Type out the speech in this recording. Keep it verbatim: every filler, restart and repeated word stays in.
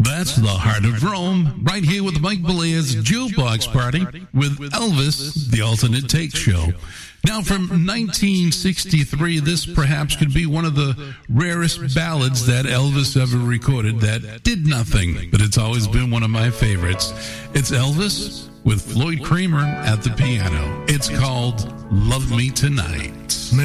That's the Heart of Rome, right here with Mike Belea's Jukebox Party with Elvis, the Alternate Take Show. Now, from nineteen sixty-three, this perhaps could be one of the rarest ballads that Elvis ever recorded that did nothing, but it's always been one of my favorites. It's Elvis with Floyd Kramer at the piano. It's called Love Me Tonight.